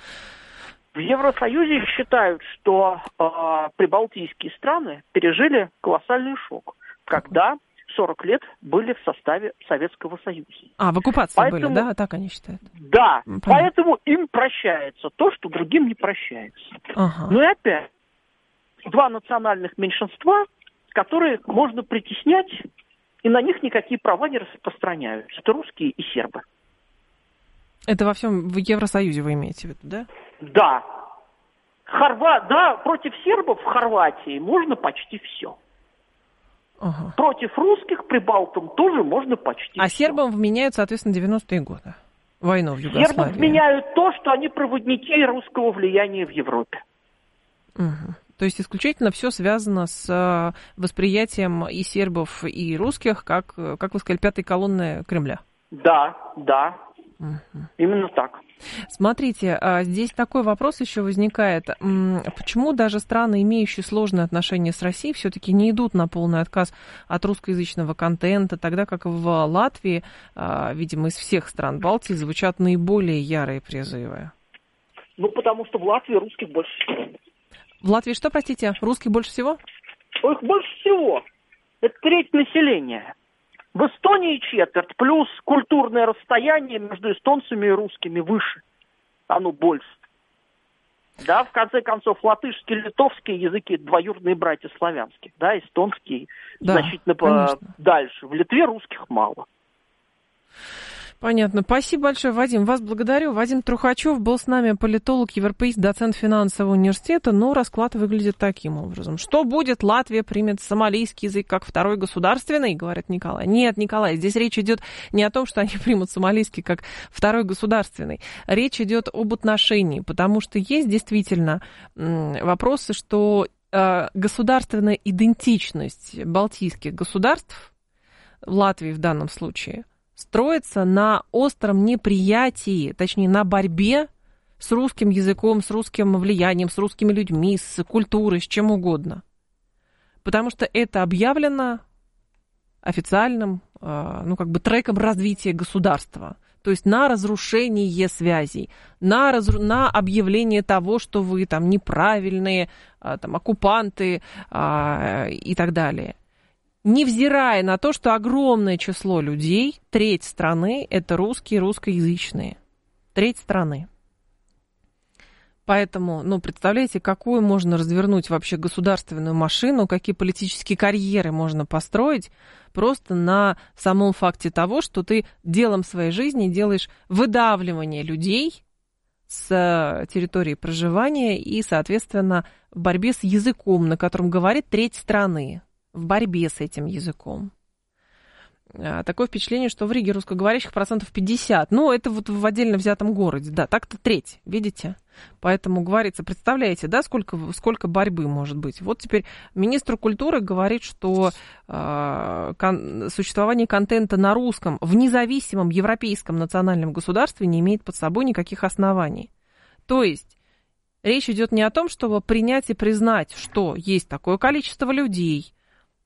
В Евросоюзе считают, что прибалтийские страны пережили колоссальный шок, когда 40 лет были в составе Советского Союза. В оккупации были, да? Так они считают? Да, поэтому им прощается то, что другим не прощается. Ну и опять, два национальных меньшинства, которые можно притеснять, и на них никакие права не распространяются. Это русские и сербы. Это во всем в Евросоюзе вы имеете в виду, да? Да. Да, против сербов в Хорватии можно почти все. Против русских прибалтам тоже можно почти все. Сербам вменяют, соответственно, 90-е годы. Войну в Югославии. Сербам вменяют то, что они проводники русского влияния в Европе. То есть исключительно все связано с восприятием и сербов, и русских, как вы сказали, пятой колонны Кремля. Да. Именно так. Смотрите, здесь такой вопрос еще возникает. Почему даже страны, имеющие сложные отношения с Россией, все-таки не идут на полный отказ от русскоязычного контента, тогда как в Латвии, видимо, из всех стран Балтии звучат наиболее ярые призывы? Ну, потому что в Латвии русских больше всего. В Латвии что, простите, русских больше всего? Их больше всего. Это треть населения. В Эстонии четверть, плюс культурное расстояние между эстонцами и русскими выше. Оно больше. Да, в конце концов, латышский и литовский языки двоюродные братья славянских. Да, эстонский значительно дальше. В Литве русских мало. Понятно. Спасибо большое, Вадим. Вас благодарю. Вадим Трухачев был с нами, политолог, европеист, доцент финансового университета. Но расклад выглядит таким образом. Что будет? Латвия примет сомалийский язык как второй государственный, говорит Николай. Нет, Николай, здесь речь идет не о том, что они примут сомалийский как второй государственный. Речь идет об отношении, потому что есть действительно вопросы, что государственная идентичность балтийских государств, Латвии в данном случае, строится на остром неприятии, точнее, на борьбе с русским языком, с русским влиянием, с русскими людьми, с культурой, с чем угодно. Потому что это объявлено официальным, треком развития государства. То есть на разрушение связей, на объявление того, что вы там неправильные, оккупанты и так далее. Невзирая на то, что огромное число людей, треть страны, это русские, русскоязычные. Треть страны. Поэтому, представляете, какую можно развернуть вообще государственную машину, какие политические карьеры можно построить просто на самом факте того, что ты делом своей жизни делаешь выдавливание людей с территории проживания и, соответственно, в борьбе с языком, на котором говорит треть страны. В борьбе с этим языком. Такое впечатление, что в Риге русскоговорящих 50%. Это вот в отдельно взятом городе. Да, так-то треть, видите? Поэтому говорится, представляете, да, сколько борьбы может быть. Вот теперь министр культуры говорит, что существование контента на русском в независимом европейском национальном государстве не имеет под собой никаких оснований. То есть речь идет не о том, чтобы принять и признать, что есть такое количество людей,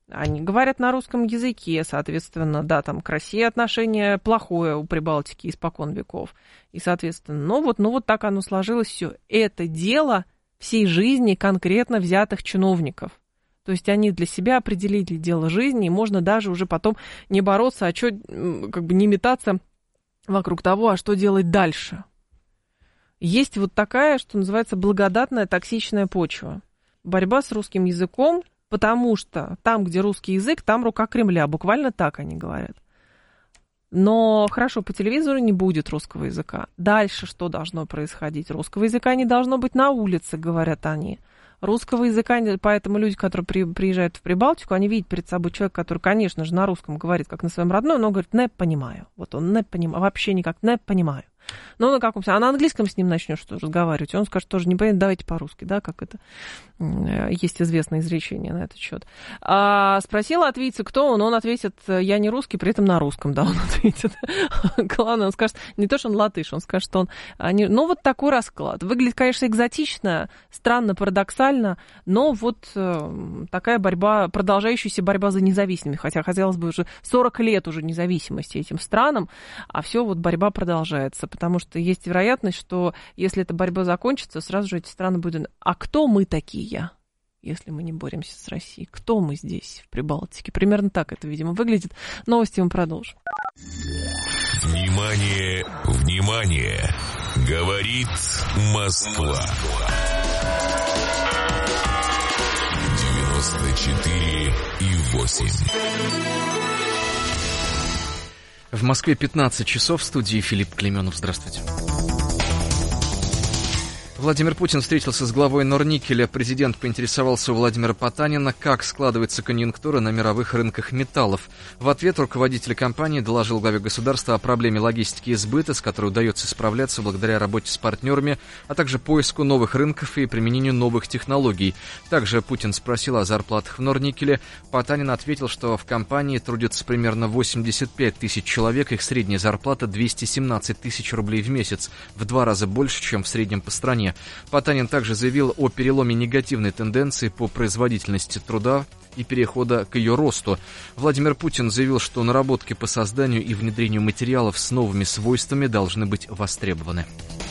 Они говорят на русском языке, соответственно, да, там к России отношение плохое у Прибалтики испокон веков. И, соответственно, ну вот так оно сложилось все. Это дело всей жизни конкретно взятых чиновников. То есть они для себя определили дело жизни, и можно даже уже потом не бороться, а что, как бы не метаться вокруг того, а что делать дальше. Есть вот такая, что называется, благодатная токсичная почва. Борьба с русским языком, потому что там, где русский язык, там рука Кремля. Буквально так они говорят. Но хорошо, по телевизору не будет русского языка. Дальше что должно происходить? Русского языка не должно быть на улице, говорят они. Русского языка, поэтому люди, которые приезжают в Прибалтику, они видят перед собой человека, который, конечно же, на русском говорит, как на своем родном, но говорит, не понимаю. Вот он не понимает, вообще никак не понимаю. Ну, на каком-то... А на английском с ним начнешь что разговаривать, он скажет тоже, не понимает, давайте по-русски, да, как это... Есть известное изречение на этот счет. Спросила ответиться, кто он ответит, я не русский, при этом на русском, да, он ответит. Главное, он скажет, не то, что он латыш, он скажет, что он... Ну, вот такой расклад. Выглядит, конечно, экзотично, странно, парадоксально, но вот такая борьба, продолжающаяся борьба за независимость, хотя, казалось бы, уже 40 лет уже независимости этим странам, а все вот борьба продолжается, потому что есть вероятность, что если эта борьба закончится, сразу же эти страны будут... А кто мы такие, если мы не боремся с Россией? Кто мы здесь, в Прибалтике? Примерно так это, видимо, выглядит. Новости мы продолжим. Внимание, внимание! Говорит Москва. 94,8. В Москве 15 часов, в студии Филипп Клеменов. Здравствуйте. Владимир Путин встретился с главой Норникеля. Президент поинтересовался у Владимира Потанина, как складывается конъюнктура на мировых рынках металлов. В ответ руководитель компании доложил главе государства о проблеме логистики и сбыта, с которой удается справляться благодаря работе с партнерами, а также поиску новых рынков и применению новых технологий. Также Путин спросил о зарплатах в Норникеле. Потанин ответил, что в компании трудятся примерно 85 тысяч человек, их средняя зарплата 217 тысяч рублей в месяц, в 2 раза больше, чем в среднем по стране. Потанин также заявил о переломе негативной тенденции по производительности труда и перехода к ее росту. Владимир Путин заявил, что наработки по созданию и внедрению материалов с новыми свойствами должны быть востребованы.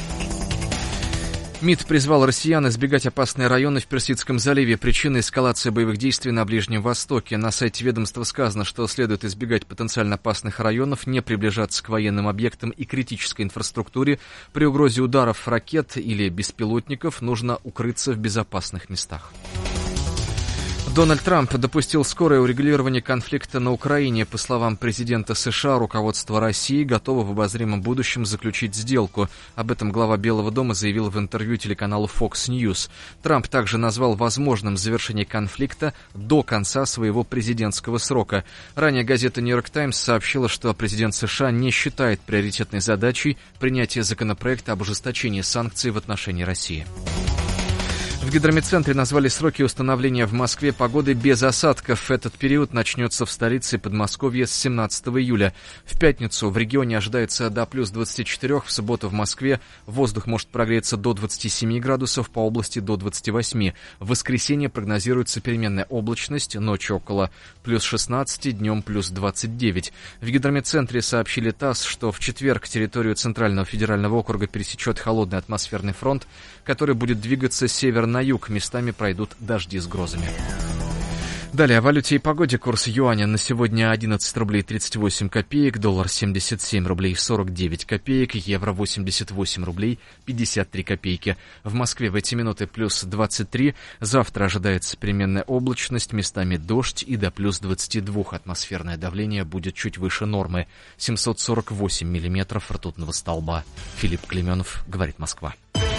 МИД призвал россиян избегать опасные районы в Персидском заливе. Причина — эскалация боевых действий на Ближнем Востоке. На сайте ведомства сказано, что следует избегать потенциально опасных районов, не приближаться к военным объектам и критической инфраструктуре. При угрозе ударов ракет или беспилотников нужно укрыться в безопасных местах. Дональд Трамп допустил скорое урегулирование конфликта на Украине. По словам президента США, руководство России готово в обозримом будущем заключить сделку. Об этом глава Белого дома заявил в интервью телеканалу Fox News. Трамп также назвал возможным завершение конфликта до конца своего президентского срока. Ранее газета New York Times сообщила, что президент США не считает приоритетной задачей принятие законопроекта об ужесточении санкций в отношении России. В гидрометцентре назвали сроки установления в Москве погоды без осадков. Этот период начнется в столице Подмосковья с 17 июля. В пятницу в регионе ожидается до плюс 24, в субботу в Москве воздух может прогреться до 27 градусов, по области до 28. В воскресенье прогнозируется переменная облачность, ночью около плюс 16, днем плюс 29. В гидрометцентре сообщили ТАСС, что в четверг территорию Центрального федерального округа пересечет холодный атмосферный фронт, который будет двигаться с севера на юг, местами пройдут дожди с грозами. Далее о валюте и погоде. Курс юаня на сегодня 11 рублей 38 копеек, доллар 77 рублей 49 копеек, евро 88 рублей 53 копейки. В Москве в эти минуты плюс 23. Завтра ожидается переменная облачность, местами дождь и до плюс 22. Атмосферное давление будет чуть выше нормы. 748 миллиметров ртутного столба. Филипп Клеменов, говорит Москва.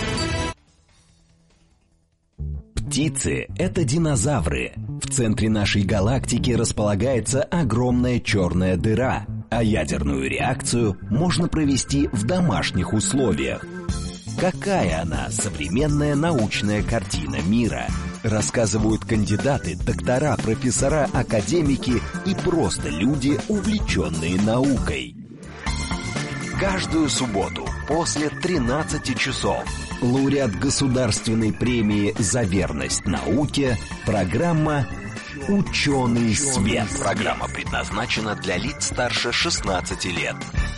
Птицы — это динозавры. В центре нашей галактики располагается огромная черная дыра, а ядерную реакцию можно провести в домашних условиях. Какая она, современная научная картина мира? Рассказывают кандидаты, доктора, профессора, академики и просто люди, увлеченные наукой. Каждую субботу после 13 часов лауреат Государственной премии «За верность науке» программа «Ученый свет». Программа предназначена для лиц старше 16 лет.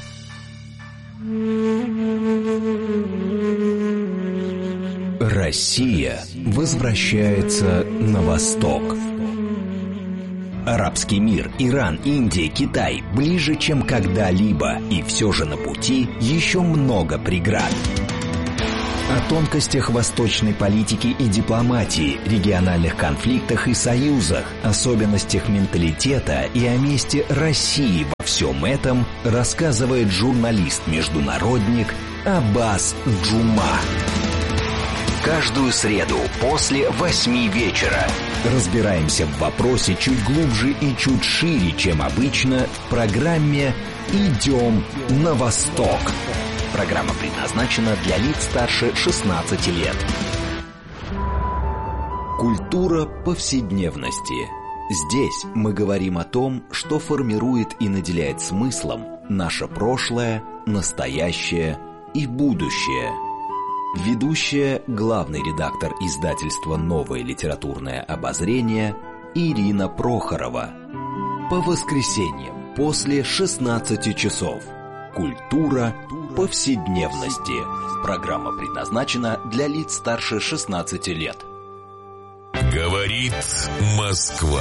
Россия возвращается на восток. Арабский мир, Иран, Индия, Китай ближе, чем когда-либо. И все же на пути еще много преград. О тонкостях восточной политики и дипломатии, региональных конфликтах и союзах, особенностях менталитета и о месте России во всем этом рассказывает журналист-международник Аббас Джума. Каждую среду после 8 вечера разбираемся в вопросе чуть глубже и чуть шире, чем обычно, в программе «Идем на восток». Программа предназначена для лиц старше 16 лет. Культура повседневности. Здесь мы говорим о том, что формирует и наделяет смыслом наше прошлое, настоящее и будущее. Ведущая, главный редактор издательства «Новое литературное обозрение» Ирина Прохорова. По воскресеньям после 16 часов. Культура повседневности. Программа предназначена для лиц старше 16 лет. Говорит Москва.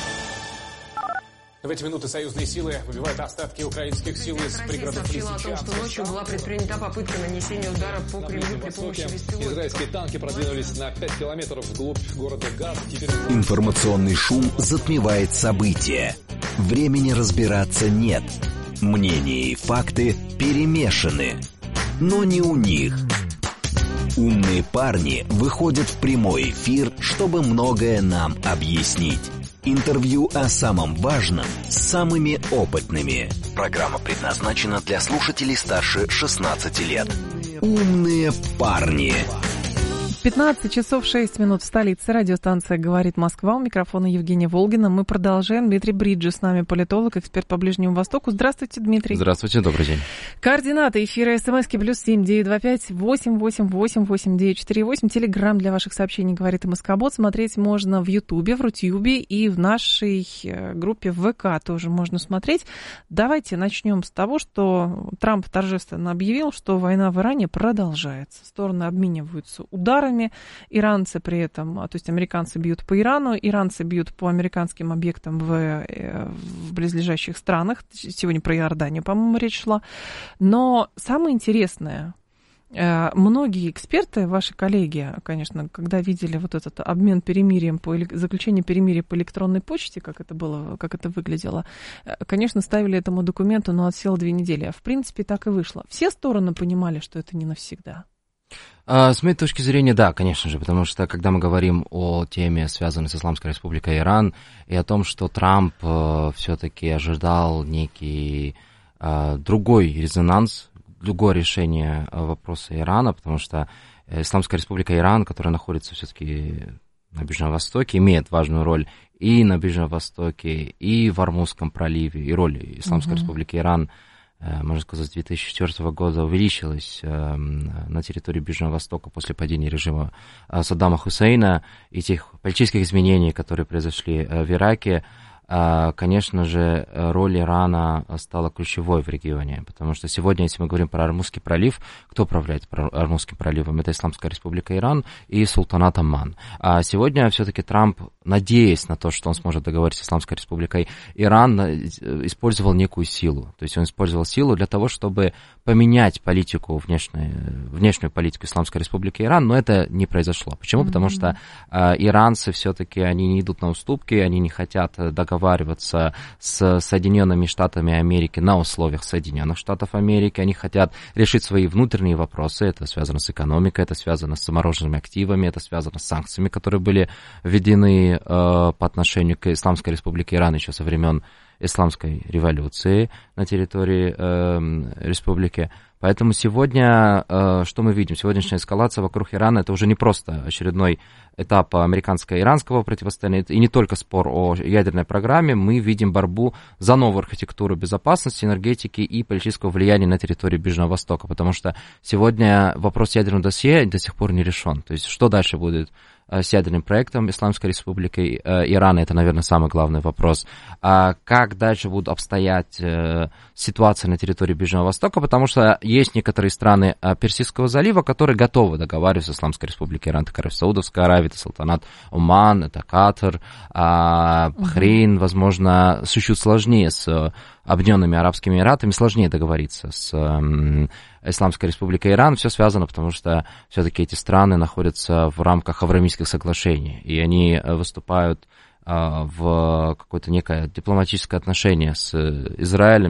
В эти минуты союзные силы выбивают остатки украинских сил из пригородов Лисичанска. О том, что ночью была предпринята попытка нанесения удара по Кремлю при помощи беспилотников. Израильские танки продвинулись на 5 километров вглубь города Газ. Информационный шум затмевает события. Времени разбираться нет. Мнения и факты перемешаны. Но не у них. Умные парни выходят в прямой эфир, чтобы многое нам объяснить. Интервью о самом важном с самыми опытными. Программа предназначена для слушателей старше 16 лет. Умные парни. 15 часов 6 минут в столице. Радиостанция «Говорит Москва». У микрофона Евгения Волгина. Мы продолжаем. Дмитрий Бриджи с нами, политолог, эксперт по Ближнему Востоку. Здравствуйте, Дмитрий. Здравствуйте, добрый день. Координаты эфира СМСки +7 925 888 8948. Телеграм для ваших сообщений «Говорит и Москобот». Смотреть можно в Ютубе, в Рутюбе и в нашей группе в ВК тоже можно смотреть. Давайте начнем с того, что Трамп торжественно объявил, что война в Иране продолжается. Стороны обмениваются ударами. Иранцы при этом, то есть американцы бьют по Ирану, иранцы бьют по американским объектам в близлежащих странах. Сегодня про Иорданию, по-моему, речь шла. Но самое интересное, многие эксперты, ваши коллеги, конечно, когда видели вот этот обмен перемирием, заключение перемирия по электронной почте, как это было, как это выглядело, конечно, ставили этому документу, но отсел 2 недели. А в принципе так и вышло. Все стороны понимали, что это не навсегда. С моей точки зрения, да, конечно же, потому что, когда мы говорим о теме, связанной с Исламской Республикой Иран, и о том, что Трамп все-таки ожидал некий другой резонанс, другое решение вопроса Ирана, потому что Исламская Республика Иран, которая находится все-таки на Ближнем Востоке, имеет важную роль и на Ближнем Востоке, и в Ормузском проливе, и роль Исламской Республики Иран, можно сказать, с 2004 года увеличилась на территории Ближнего Востока после падения режима Саддама Хусейна и тех политических изменений, которые произошли в Ираке. Конечно же, роль Ирана стала ключевой в регионе, потому что сегодня, если мы говорим про Ормузский пролив, кто управляет Ормузским проливом? Это Исламская Республика Иран и Султанат Омман. А сегодня все-таки Трамп, надеясь на то, что он сможет договориться с Исламской Республикой Иран, использовал некую силу. То есть он использовал силу для того, чтобы поменять политику, внешнюю политику Исламской Республики Иран, но это не произошло. Почему? Потому что иранцы все-таки, они не идут на уступки, они не хотят договариваться с Соединенными Штатами Америки на условиях Соединенных Штатов Америки, они хотят решить свои внутренние вопросы, это связано с экономикой, это связано с замороженными активами, это связано с санкциями, которые были введены по отношению к Исламской Республике Иран еще со времен Исламской революции на территории республики. Поэтому сегодня, что мы видим? Сегодняшняя эскалация вокруг Ирана — это уже не просто очередной этап американско-иранского противостояния, и не только спор о ядерной программе, мы видим борьбу за новую архитектуру безопасности, энергетики и политического влияния на территории Ближнего Востока, потому что сегодня вопрос ядерного досье до сих пор не решен. То есть что дальше будет с ядерным проектом Исламской Республики Ирана, это, наверное, самый главный вопрос. Как дальше будут обстоять ситуация на территории Ближнего Востока, потому что есть некоторые страны Персидского залива, которые готовы договариваться с Исламской Республикой Иран. Это Королевство Саудовская Аравия, это Султанат Оман, это Катар, Бахрейн, возможно, чуть сложнее с Объединенными Арабскими Эмиратами, сложнее договориться с Исламской Республикой Иран. Все связано, потому что все-таки эти страны находятся в рамках Авраамических соглашений, и они выступают в какое-то некое дипломатическое отношение с Израилем,